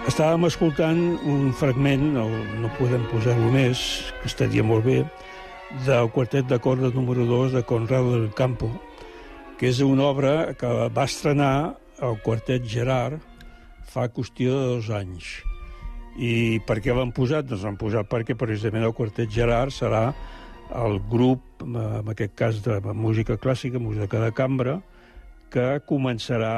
Estàvem escoltant un fragment, no podem posar-lo més, que estaria molt bé, del quartet de corda número 2 de Conrado del Campo, que és una obra que va estrenar el quartet Gerard fa qüestió de 2 anys. I per què l'han posat? Doncs l'han posat perquè precisament el quartet Gerard serà el grup, en aquest cas de música clàssica, música de cambra, que començarà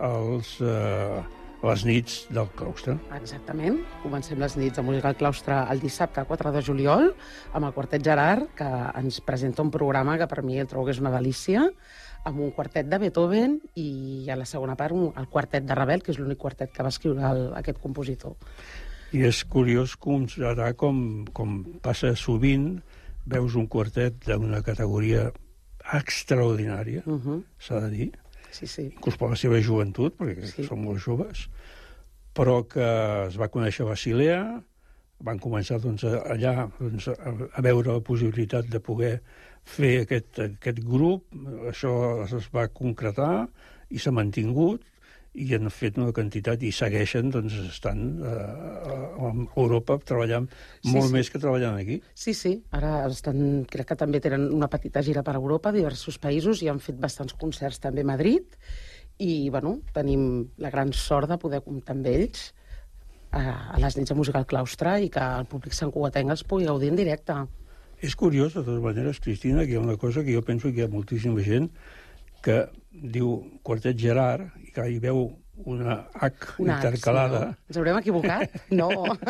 les nits del claustre. Exactament. Comencem les nits de música al claustre el dissabte 4 de juliol amb el quartet Gerard, que ens presenta un programa que per mi el trobo que és una delícia, amb un quartet de Beethoven i a la segona part el quartet de Ravel, que és l'únic quartet que va escriure aquest compositor. I és curiós constatar com passa sovint, veus un quartet d'una categoria extraordinària, s'ha de dir, Sí. inclús per la seva joventut, perquè són molt joves, però que es va conèixer a Basilea, van començar allà a veure la possibilitat de poder fer aquest grup, això es va concretar i s'ha mantingut, i han fet una quantitat i segueixen estant a Europa treballant molt més que treballant aquí. Sí. Ara crec que també tenen una petita gira per Europa, diversos països, i han fet bastants concerts també a Madrid, i tenim la gran sort de poder comptar amb ells a les nits de música al claustre i que el públic santcugatenc els pugui gaudir en directe. És curiós, de totes maneres, Cristina, que hi ha una cosa que jo penso que hi ha moltíssima gent que diu quartet Gerard i que hi veu una H intercalada. Ens haurem equivocat? No.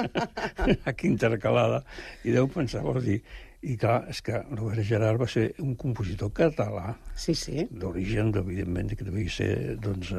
H intercalada. I deu pensar, vols dir... I clar, és que Robert Gerard va ser un compositor català. Sí. D'origen, evidentment, que devia ser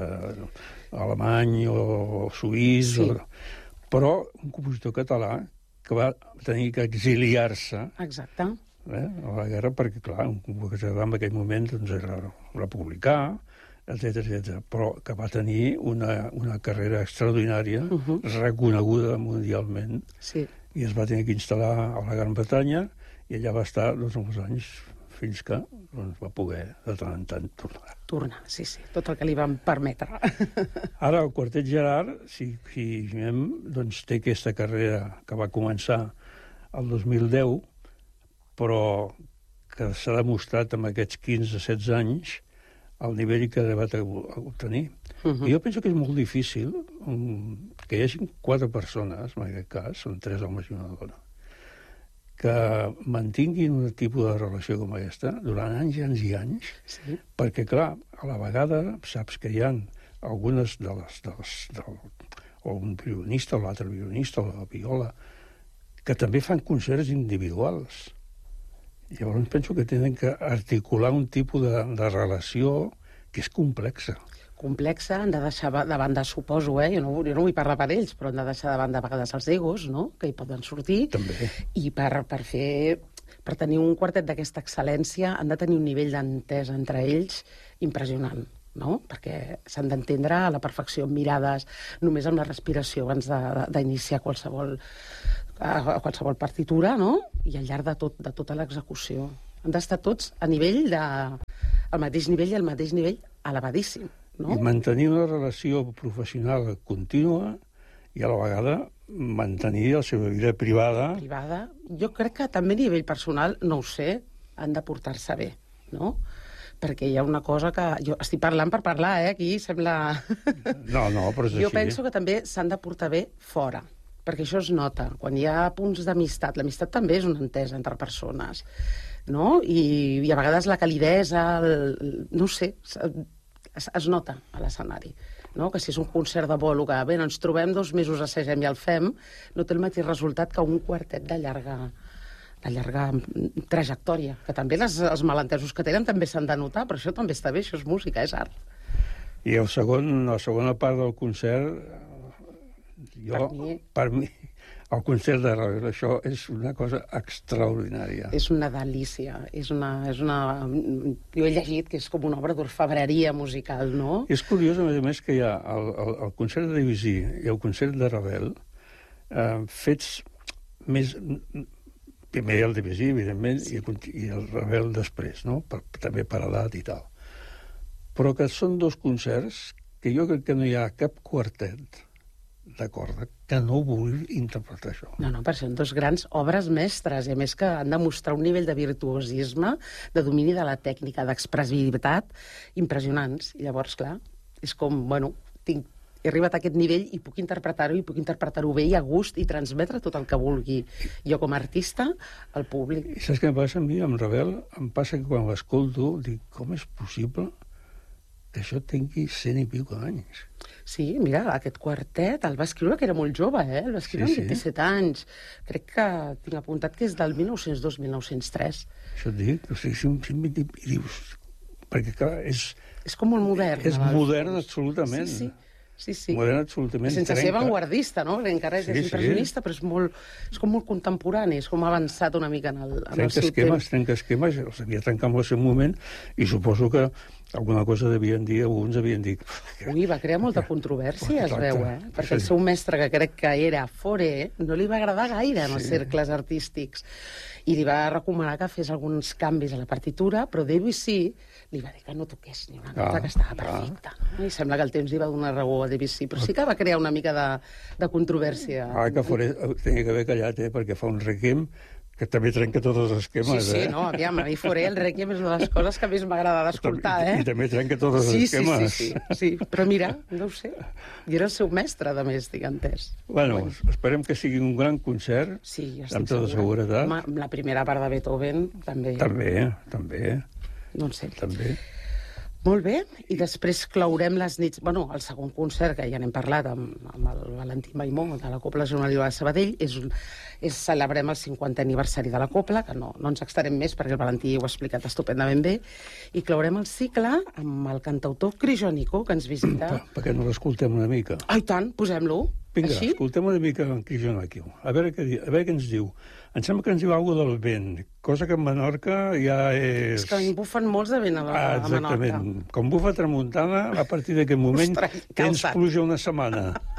alemany o suís, però un compositor català que va tenir que exiliar-se. Exacte. A la guerra, perquè, clar, un compositor en aquell moment era republicà, etc., però que va tenir una carrera extraordinària, reconeguda mundialment, i es va tenir que instal·lar a la Gran Bretanya, i allà va estar molts anys, fins que va poder, de tant en tant, tornar. Sí, tot el que li van permetre. Ara, el quartet Gerard, si veiem, té aquesta carrera que va començar el 2010, però que s'ha demostrat en aquests 15-16 anys el nivell que va obtenir. I jo penso que és molt difícil que hi hagi 4 persones, en aquest cas, són 3 homes i una dona, que mantinguin un tipus de relació com aquesta durant anys i anys i anys, perquè, clar, a la vegada saps que hi ha algunes o un violinista o l'altre violinista o la viola que també fan concerts individuals. Llavors penso que tenen que articular un tipus de relació que és complexa. Complexa, han de deixar de banda, suposo, jo no vull parlar per ells, però han de deixar de banda a vegades els egos, que hi poden sortir. També. I per tenir un quartet d'aquesta excel·lència han de tenir un nivell d'entesa entre ells impressionant, perquè s'han d'entendre a la perfecció, amb mirades, només amb la respiració abans d'iniciar qualsevol partitura, i al llarg de tota l'execució. Han d'estar tots al mateix nivell i al mateix nivell elevadíssim. I mantenir una relació professional contínua i a la vegada mantenir la seva vida privada. Jo crec que també a nivell personal, no ho sé, han de portar-se bé, perquè hi ha una cosa que... Jo estic parlant per parlar, aquí sembla... No, però és així. Jo penso que també s'han de portar bé fora, perquè això es nota. Quan hi ha punts d'amistat, l'amistat també és una entesa entre persones, i a vegades la calidesa, no sé... es nota a l'escenari, que si és un concert de bolo que ens trobem 2 mesos, assagem i el fem, no té el mateix resultat que un quartet de llarga trajectòria, que també els malentesos que tenen també s'han de notar, però això també està bé, això és música, és art. I la segona part del concert, per mi, el concert de Ravel, això és una cosa extraordinària. És una delícia. Jo he llegit que és com una obra d'orfebreria musical, no? És curiós, a més, que hi ha el concert de Debussy i el concert de Ravel fets més... Primer el Debussy, evidentment, i el Ravel després, també per edat i tal. Però que són 2 concerts que jo crec que no hi ha cap quartet de corda que no vulgui interpretar això. No, per això són dos grans obres mestres, i a més que han de mostrar un nivell de virtuosisme, de domini de la tècnica, d'expressivitat, impressionants. I llavors, clar, és com, bueno, he arribat a aquest nivell i puc interpretar-ho bé i a gust i transmetre tot el que vulgui jo com a artista al públic. I saps què em passa a mi, amb Ravel? Em passa que quan l'escolto dic, com és possible que això tingui 100 i pico d'anys? Sí, mira, aquest quartet el va escriure que era molt jove, El va escriure amb 27 anys. Crec que tinc apuntat que és del 1902-1903. Això et dic, o sigui, i dius... Perquè, clar, és com molt modern. És modern, absolutament. Sí. Modern, absolutament. Sense ser avantguardista, no? Perquè encara és impressionista, però és com molt contemporani, és com avançat una mica en el seu temps. Trenca esquemes, els havia trencat en el seu moment, i suposo que alguna cosa devien dir, alguns havien dit... Ui, va crear molta controvèrsia, es veu, Perquè el seu mestre, que crec que era Fauré, no li va agradar gaire en els cercles artístics, i li va recomanar que fes alguns canvis a la partitura, però Debussy li va dir que no toqués ni una nota, que estava perfecta. I sembla que el temps li va donar raó a Debussy, però sí que va crear una mica de controvèrsia. Que Fauré tenia que haver callat, perquè fa un requiem que també trenca tots els esquemes, Sí, no, aviam, a mi Fauré el requiem és una de les coses que més m'agrada d'escoltar, I també trenca tots els esquemes. Sí, però mira, no ho sé, i era el seu mestre, a més, tinc entès. Bueno, esperem que sigui un gran concert, amb tota seguretat. La primera part de Beethoven, també. També. Doncs sí. També. Molt bé, i després clourem les nits... Bueno, el segon concert, que ja n'hem parlat amb el Valentí Maimó, de la Cobla Jornalera de Sabadell, celebrem el 50è aniversari de la Cobla, que no ens extarem més perquè el Valentí ho ha explicat estupendament bé, i clourem el cicle amb el cantautor Crijónico, que ens visita... Per què no l'escoltem una mica? Ah, i tant, posem-lo. Vinga, així? Escoltem una mica en Crijónico. A veure què ens diu. Em sembla que ens diu alguna del vent, cosa que a Menorca ja és... És que en bufen molts de vent a Menorca. Exactament. Com bufa tramuntana, a partir d'aquest moment tens pluja una setmana.